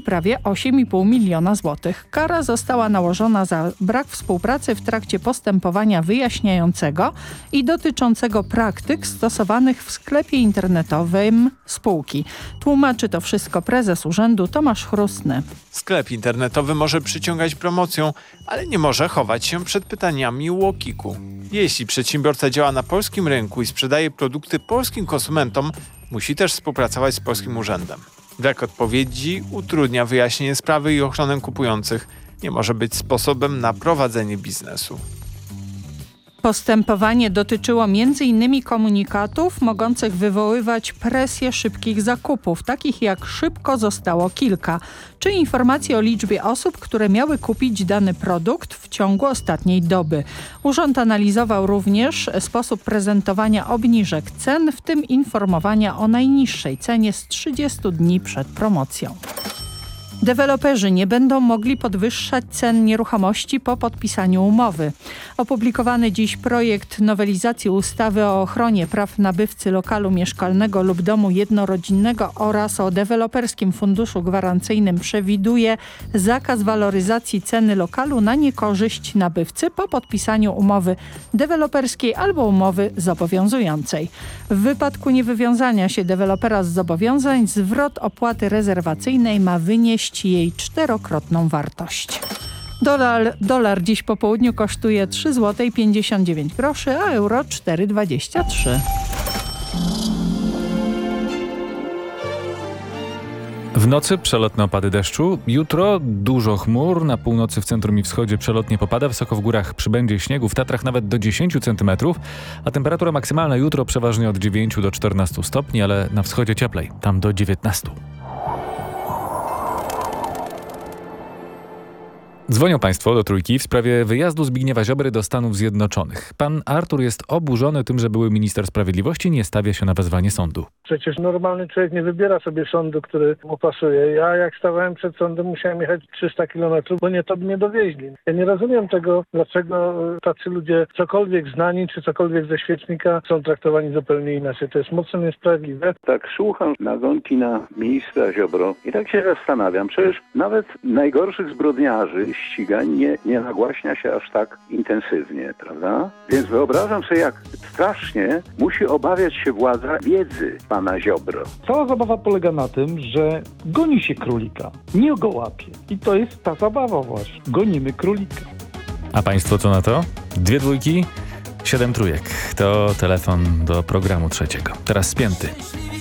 czyli prawie 8,5 miliona złotych. Kara została nałożona za brak współpracy w trakcie postępowania wyjaśniającego i dotyczącego praktyk stosowanych w sklepie internetowym spółki. Tłumaczy to wszystko prezes urzędu Tomasz Chrustny. Sklep internetowy może przyciągać promocją, ale nie może chować się przed pytaniami UOKiK-u. Jeśli przedsiębiorca działa na polskim rynku i sprzedaje produkty polskim konsumentom, musi też współpracować z polskim urzędem. Brak odpowiedzi utrudnia wyjaśnienie sprawy i ochronę kupujących. Nie może być sposobem na prowadzenie biznesu. Postępowanie dotyczyło m.in. komunikatów mogących wywoływać presję szybkich zakupów, takich jak szybko zostało kilka, czy informacji o liczbie osób, które miały kupić dany produkt w ciągu ostatniej doby. Urząd analizował również sposób prezentowania obniżek cen, w tym informowania o najniższej cenie z 30 dni przed promocją. Deweloperzy nie będą mogli podwyższać cen nieruchomości po podpisaniu umowy. Opublikowany dziś projekt nowelizacji ustawy o ochronie praw nabywcy lokalu mieszkalnego lub domu jednorodzinnego oraz o deweloperskim funduszu gwarancyjnym przewiduje zakaz waloryzacji ceny lokalu na niekorzyść nabywcy po podpisaniu umowy deweloperskiej albo umowy zobowiązującej. W wypadku niewywiązania się dewelopera z zobowiązań zwrot opłaty rezerwacyjnej ma wynieść jej 4-krotną wartość. Dolar dziś po południu kosztuje 3,59 zł, a euro 4,23. W nocy przelotne opady deszczu. Jutro dużo chmur. Na północy, w centrum i wschodzie przelotnie popada. Wysoko w górach przybędzie śniegu. W Tatrach nawet do 10 cm. A temperatura maksymalna jutro przeważnie od 9 do 14 stopni, ale na wschodzie cieplej. Tam do 19. Dzwonią Państwo do Trójki w sprawie wyjazdu Zbigniewa Ziobry do Stanów Zjednoczonych. Pan Artur jest oburzony tym, że były minister sprawiedliwości nie stawia się na wezwanie sądu. Przecież normalny człowiek nie wybiera sobie sądu, który mu pasuje. Ja jak stawałem przed sądem, musiałem jechać 300 kilometrów, bo nie to by mnie dowieźli. Ja nie rozumiem tego, dlaczego tacy ludzie, cokolwiek znani, czy cokolwiek ze świecznika, są traktowani zupełnie inaczej. To jest mocno niesprawiedliwe. Tak słucham nagonki na ministra Ziobro i tak się zastanawiam. Przecież nawet najgorszych zbrodniarzy ścigań nie nagłaśnia się aż tak intensywnie, prawda? Więc wyobrażam sobie, jak strasznie musi obawiać się władza wiedzy pana Ziobro. Cała zabawa polega na tym, że goni się królika, nie go łapie. I to jest ta zabawa właśnie. Gonimy królika. A Państwo co na to? 2 dwójki, 7 trójek. To telefon do programu trzeciego. Teraz spięty.